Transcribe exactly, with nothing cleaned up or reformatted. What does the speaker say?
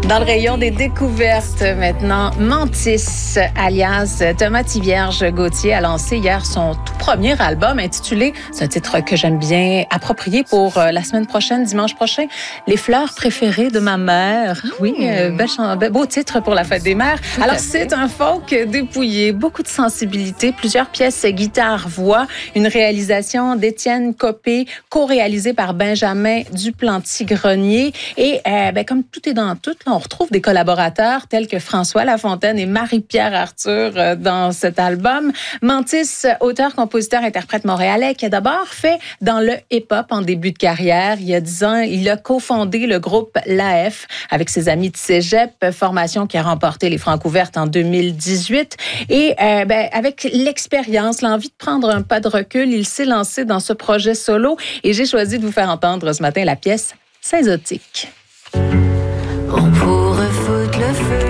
Dans le rayon des découvertes, maintenant, Mantis, alias Thomas Thivierge Gauthier, a lancé hier son tout premier album intitulé, c'est un titre que j'aime bien, approprié pour la semaine prochaine, dimanche prochain, Les fleurs préférées de ma mère. Mmh. Oui, euh, bel, bel, beau titre pour la fête des mères. Tout Alors, c'est un folk dépouillé, beaucoup de sensibilité, plusieurs pièces guitare-voix, une réalisation d'Étienne Copé, co-réalisée par Benjamin Duplanty-Grenier. Et euh, ben, comme tout est dans tout, là, on retrouve des collaborateurs tels que François Lafontaine et Marie-Pierre Arthur euh, dans cet album. Mantis, auteur, compositeur, interprète montréalais, qui a d'abord fait dans le hip-hop en début de carrière. Il y a dix ans, il a cofondé le groupe l'A F avec ses amis de cégep, formation qui a remporté les Francouvertes en deux mille dix-huit. Et euh, ben, avec l'expérience, l'envie de prendre un pas de recul, il s'est lancé dans ce projet solo. Et j'ai choisi de vous faire entendre ce matin la pièce Synzotique. On pourrait foutre le feu.